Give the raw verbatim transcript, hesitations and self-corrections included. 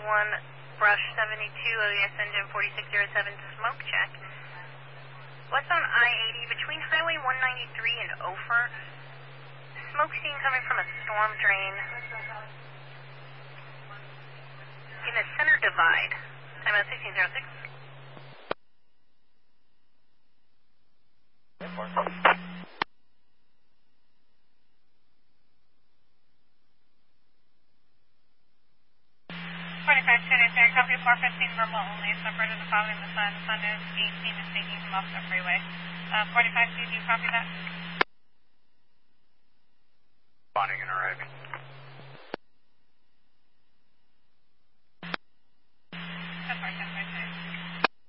one, brush seventy-two, O E S engine forty-six oh seven, smoke check. What's on I eighty between Highway one ninety-three and Ophir? Smoke seen coming from a storm drain in the center divide. Time out sixteen oh six. forty-five twenty-three, copy four fifteen, verbal only, separated the following the sun. Sun is eighteen is taking him off the freeway. Uh, forty-five, do you copy that? Spawning and arriving.